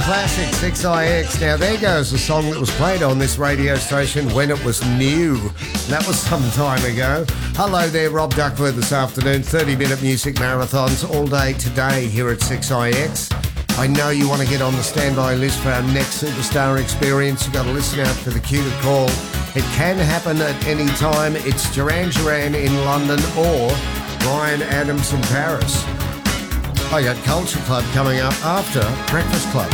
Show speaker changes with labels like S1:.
S1: Classic 6IX. Now there goes a song that was played on this radio station when it was new. That was some time ago. Hello there, Rob Duckworth this afternoon. 30-minute music marathons all day today here at 6IX. I know you want to get on the standby list for our next superstar experience. You've got to listen out for the cue to call. It can happen at any time. It's Duran Duran in London or Bryan Adams in Paris. I got Culture Club coming up after Breakfast Club.